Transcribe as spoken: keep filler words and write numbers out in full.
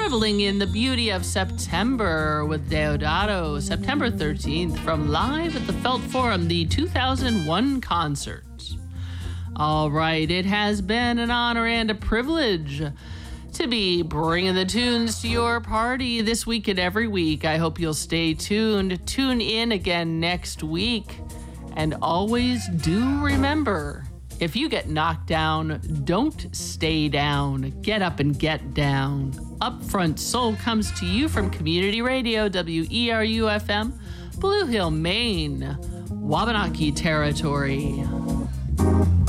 reveling in the beauty of September with Deodato, September thirteenth, from Live at the Felt Forum, the two thousand one concert. All right, it has been an honor and a privilege to be bringing the tunes to your party this week and every week. I hope you'll stay tuned. Tune in again next week. And always do remember, if you get knocked down, don't stay down. Get up and get down. Upfront Soul comes to you from Community Radio, W E R U F M, Blue Hill, Maine, Wabanaki Territory.